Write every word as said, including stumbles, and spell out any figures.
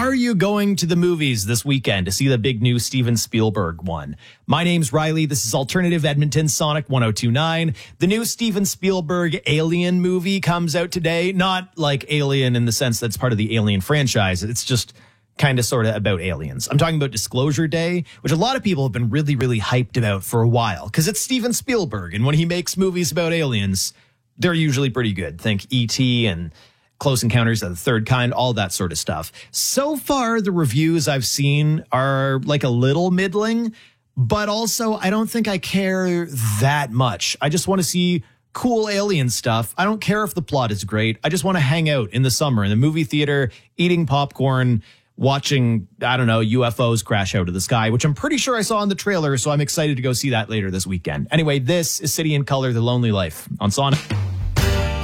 Are you going to the movies this weekend to see the big new Steven Spielberg one? My name's Riley. This is Alternative Edmonton Sonic one oh two point nine. The new Steven Spielberg Alien movie comes out today. Not like Alien in the sense that's part of the Alien franchise. It's just kind of sort of about aliens. I'm talking about Disclosure Day, which a lot of people have been really, really hyped about for a while because it's Steven Spielberg. And when he makes movies about aliens, they're usually pretty good. Think E T and Close Encounters of the Third Kind, all that sort of stuff. So far, the reviews I've seen are like a little middling, but also I don't think I care that much. I just want to see cool alien stuff. I don't care if the plot is great. I just want to hang out in the summer in the movie theater, eating popcorn, watching, I don't know, U F Os crash out of the sky, which I'm pretty sure I saw in the trailer, so I'm excited to go see that later this weekend. Anyway, this is City and Color, The Lonely Life on Sonic.